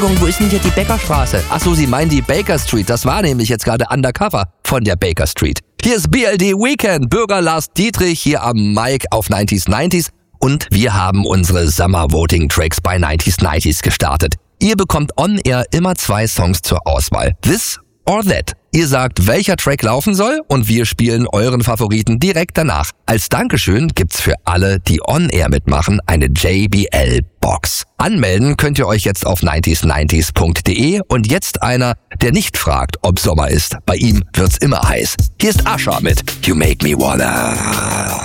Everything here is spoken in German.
Wo ist denn hier die Bäckerstraße? Achso, Sie meinen die Baker Street. Das war nämlich jetzt gerade undercover von der Baker Street. Hier ist BLD Weekend. Bürger Lars Dietrich hier am Mic auf 90s. Und wir haben unsere Summer Voting Tracks bei 90s gestartet. Ihr bekommt on air immer 2 Songs zur Auswahl. This or that. Ihr sagt, welcher Track laufen soll und wir spielen euren Favoriten direkt danach. Als Dankeschön gibt's für alle, die on air mitmachen, eine JBL-Box. Anmelden könnt ihr euch jetzt auf 90s90s.de und jetzt einer, der nicht fragt, ob Sommer ist. Bei ihm wird's immer heiß. Hier ist Asher mit You Make Me Wanna.